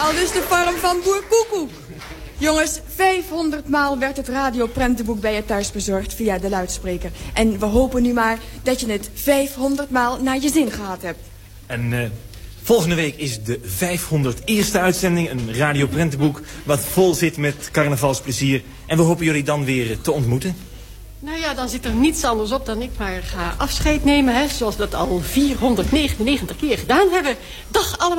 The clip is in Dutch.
Aldus de farm van boer Koekoek. Jongens, 500 maal werd het radioprentenboek bij je thuis bezorgd via de luidspreker. En we hopen nu maar dat je het 500 maal naar je zin gehad hebt. En volgende week is de 501ste uitzending, een radioprentenboek wat vol zit met carnavalsplezier. En we hopen jullie dan weer te ontmoeten. Nou ja, dan zit er niets anders op dan ik maar ga afscheid nemen, hè, zoals we dat al 499 keer gedaan hebben. Dag allemaal.